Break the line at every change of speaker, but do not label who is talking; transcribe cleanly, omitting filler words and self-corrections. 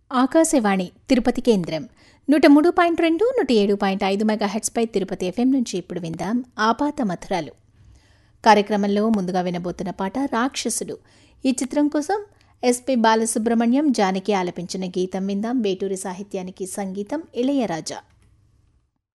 ఆకాశవాణి తిరుపతి కేంద్రం 103.2 107.5 మెగాహెర్ట్జ్పై తిరుపతి ఎఫ్ఎం నుంచి ఇప్పుడు విందాం ఆపాత మధురాలు కార్యక్రమంలో ముందుగా వినబోతున్న పాట రాక్షసుడు. ఈ చిత్రం కోసం ఎస్పి బాలసుబ్రహ్మణ్యం జానకి ఆలపించిన గీతం విందాం. వేటూరి సాహిత్యానికి సంగీతం ఇళయరాజా.